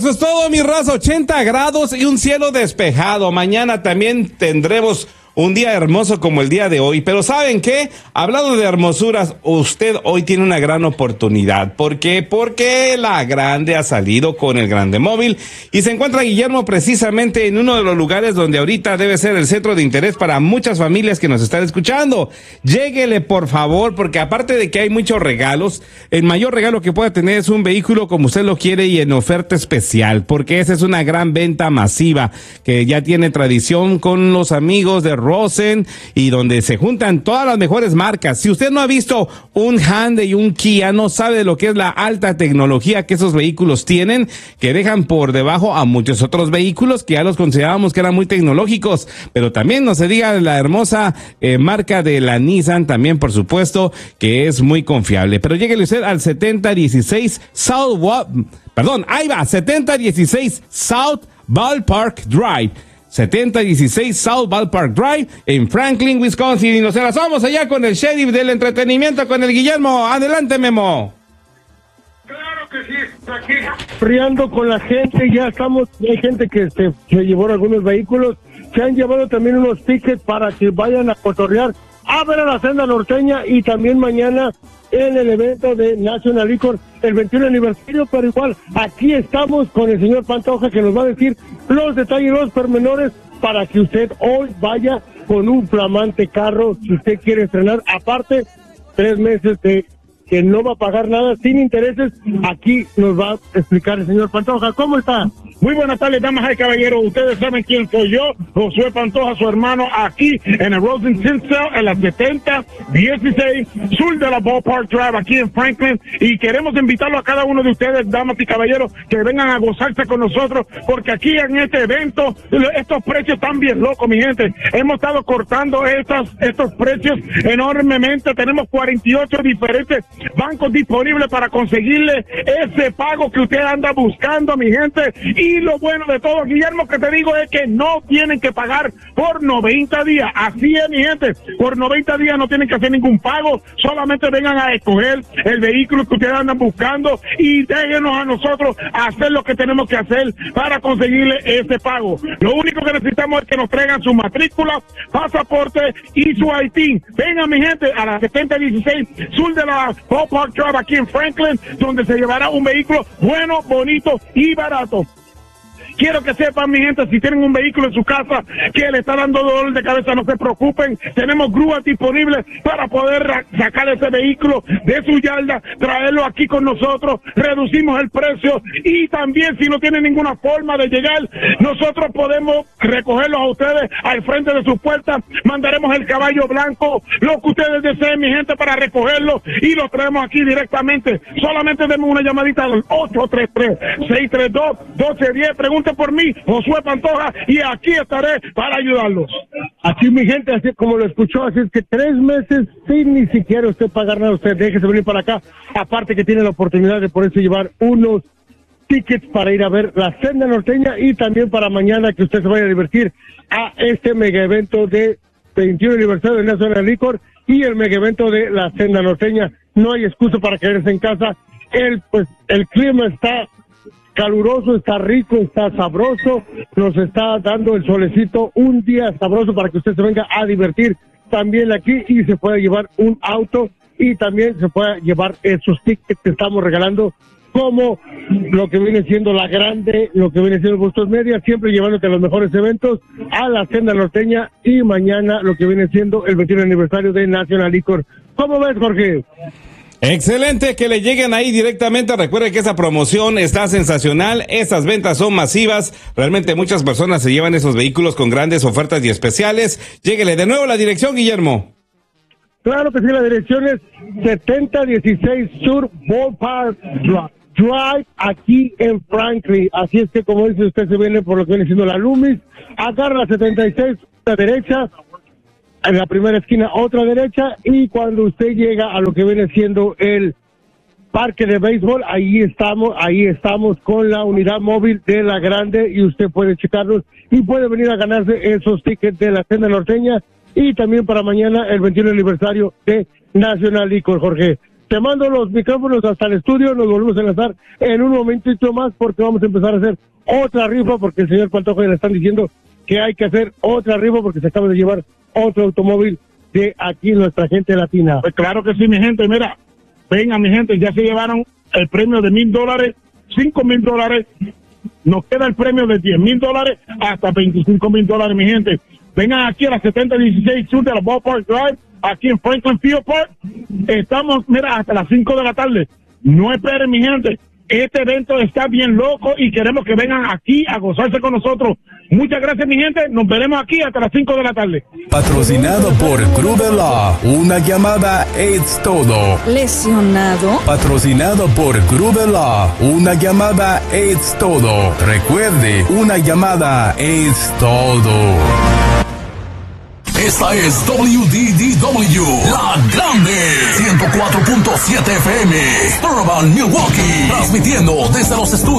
Eso es todo, mi raza, 80 grados y un cielo despejado. Mañana también tendremos un día hermoso como el día de hoy, pero ¿saben qué? Hablando de hermosuras, usted hoy tiene una gran oportunidad. ¿Por qué? Porque la Grande ha salido con el Grande Móvil y se encuentra Guillermo precisamente en uno de los lugares donde ahorita debe ser el centro de interés para muchas familias que nos están escuchando. Lléguele, por favor, porque aparte de que hay muchos regalos, el mayor regalo que pueda tener es un vehículo como usted lo quiere y en oferta especial, porque esa es una gran venta masiva que ya tiene tradición con los amigos de Rosen y donde se juntan todas las mejores marcas. Si usted no ha visto un Hyundai y un Kia, no sabe de lo que es la alta tecnología que esos vehículos tienen, que dejan por debajo a muchos otros vehículos que ya los considerábamos que eran muy tecnológicos, pero también no se diga la hermosa marca de la Nissan, también por supuesto que es muy confiable. Pero lléguele usted al 7016 7016 South Ballpark Drive. 7016 South Ballpark Drive en Franklin, Wisconsin. Y nos enlazamos allá con el sheriff del entretenimiento, con el Guillermo. Adelante, Memo. Claro que sí, aquí friando con la gente, ya estamos, hay gente que se llevó algunos vehículos, se han llevado también unos tickets para que vayan a cotorrear, a ver a la senda norteña y también mañana en el evento de National Liquor, el 21 aniversario, pero igual aquí estamos con el señor Pantoja que nos va a decir los detalles, los pormenores para que usted hoy vaya con un flamante carro, si usted quiere estrenar, aparte 3 meses de que no va a pagar nada sin intereses. Aquí nos va a explicar el señor Pantoja. ¿Cómo está? Muy buenas tardes, damas y caballeros. Ustedes saben quién soy yo, Josué Pantoja, su hermano, aquí en el Rosen Tinsel, en la 7016 sur de la Ballpark Drive, aquí en Franklin. Y queremos invitarlo a cada uno de ustedes, damas y caballeros, que vengan a gozarse con nosotros, porque aquí en este evento, estos precios están bien locos, mi gente. Hemos estado cortando estos precios enormemente. Tenemos 48 diferentes bancos disponibles para conseguirle ese pago que usted anda buscando, mi gente. Y lo bueno de todo, Guillermo, que te digo es que no tienen que pagar por 90 días. Así es, mi gente. Por 90 días no tienen que hacer ningún pago. Solamente vengan a escoger el vehículo que ustedes andan buscando y déjenos a nosotros hacer lo que tenemos que hacer para conseguirle ese pago. Lo único que necesitamos es que nos traigan su matrícula, pasaporte y su ID. Vengan, mi gente, a la 7016 sur de la Ballpark Drive aquí en Franklin, donde se llevará un vehículo bueno, bonito y barato. Quiero que sepan, mi gente, si tienen un vehículo en su casa que le está dando dolor de cabeza, no se preocupen. Tenemos grúas disponibles para poder sacar ese vehículo de su yarda, traerlo aquí con nosotros, reducimos el precio y también si no tienen ninguna forma de llegar, nosotros podemos recogerlos a ustedes al frente de sus puertas, mandaremos el caballo blanco, lo que ustedes deseen, mi gente, para recogerlo y lo traemos aquí directamente. Solamente denme una llamadita al 833-632-1210, pregunten por mí, Josué Pantoja, y aquí estaré para ayudarlos. Aquí, mi gente, así como lo escuchó, así es que 3 meses sin ni siquiera usted pagar nada, usted déjese venir para acá, aparte que tiene la oportunidad de poderse llevar unos tickets para ir a ver la senda norteña y también para mañana que usted se vaya a divertir a este mega evento de 21 aniversario de National Liquor y el mega evento de la senda norteña. No hay excusa para quedarse en casa, el clima está caluroso, está rico, está sabroso, nos está dando el solecito, un día sabroso para que usted se venga a divertir también aquí y se pueda llevar un auto y también se pueda llevar esos tickets que estamos regalando, como lo que viene siendo la Grande, lo que viene siendo Bustos Media, siempre llevándote a los mejores eventos, a la senda norteña y mañana lo que viene siendo el 21 aniversario de National Liquor. ¿Cómo ves, Jorge? Excelente, que le lleguen ahí directamente. Recuerde que esa promoción está sensacional, estas ventas son masivas, realmente muchas personas se llevan esos vehículos con grandes ofertas y especiales. Lléguele de nuevo la dirección, Guillermo. Claro que sí, la dirección es 7016 Sur Ballpark Drive aquí en Franklin. Así es que, como dice usted, se viene por lo que viene siendo la Loomis, agarra la 76 a la derecha, en la primera esquina otra derecha, y cuando usted llega a lo que viene siendo el parque de béisbol, ahí estamos con la unidad móvil de la Grande y usted puede checarlos y puede venir a ganarse esos tickets de la senda norteña y también para mañana el 21 aniversario de National Liquor, Jorge. Te mando los micrófonos hasta el estudio, nos volvemos a enlazar en un momentito más porque vamos a empezar a hacer otra rifa porque el señor Pantoja le están diciendo que hay que hacer otra rifa porque se acaba de llevar otro automóvil de aquí nuestra gente latina. Pues claro que sí, mi gente, mira, venga mi gente, ya se llevaron el premio de $1,000, $5,000, nos queda el premio de $10,000 hasta $25,000, mi gente. Vengan aquí a la 7016 Sur de la Ballpark Drive, aquí en Franklin Field Park. Estamos, mira, hasta las 5 de la tarde. No esperen, mi gente. Este evento está bien loco y queremos que vengan aquí a gozarse con nosotros. Muchas gracias, mi gente. Nos veremos aquí hasta las 5 de la tarde. Patrocinado por Gruber Law. Una llamada es todo. ¿Lesionado? Patrocinado por Gruber Law. Una llamada es todo. Recuerde, una llamada es todo. Esta es WDDW, La Grande, 104.7 FM, Thurman, Milwaukee, transmitiendo desde los estudios